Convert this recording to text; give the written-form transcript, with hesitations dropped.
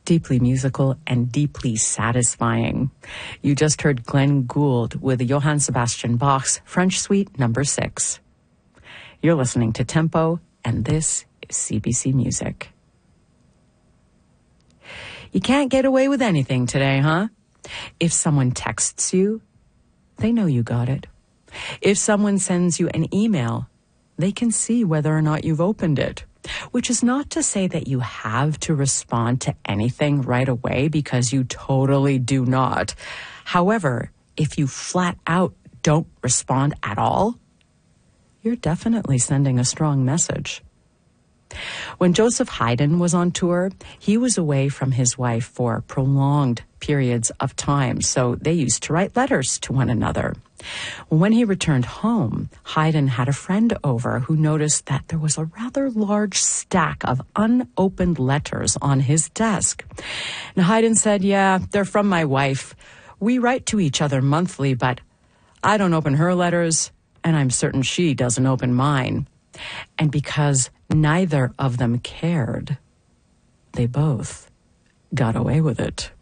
deeply musical and deeply satisfying. You just heard Glenn Gould with Johann Sebastian Bach's French Suite No. 6. You're listening to Tempo, and this is CBC Music. You can't get away with anything today, huh? If someone texts you, they know you got it. If someone sends you an email, they can see whether or not you've opened it. Which is not to say that you have to respond to anything right away, because you totally do not. However, if you flat out don't respond at all, you're definitely sending a strong message. When Joseph Haydn was on tour, he was away from his wife for prolonged periods of time, so they used to write letters to one another. When he returned home, Haydn had a friend over who noticed that there was a rather large stack of unopened letters on his desk. And Haydn said, "Yeah, they're from my wife. We write to each other monthly, but I don't open her letters, and I'm certain she doesn't open mine." And because neither of them cared, they both got away with it.